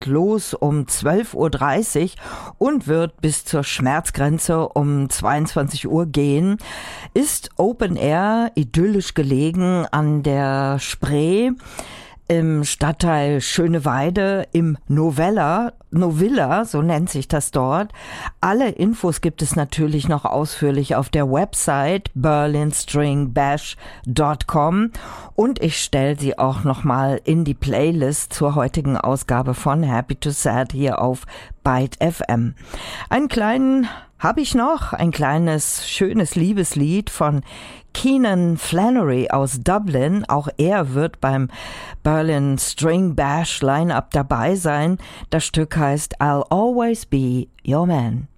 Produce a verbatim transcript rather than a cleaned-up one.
los um zwölf Uhr dreißig und wird bis zur Schmerzgrenze um zweiundzwanzig Uhr gehen. Ist Open Air, idyllisch gelegen an der Spree im Stadtteil Schöneweide im Novella, Novilla, so nennt sich das dort. Alle Infos gibt es natürlich noch ausführlich auf der Website berlin string bash dot com und ich stelle sie auch nochmal in die Playlist zur heutigen Ausgabe von Happy to Sad hier auf Byte F M. Einen kleinen habe ich noch, ein kleines schönes Liebeslied von Keenan Flannery aus Dublin. Auch er wird beim Berlin String Bash Line-Up dabei sein. Das Stück heißt I'll Always Be Your Man.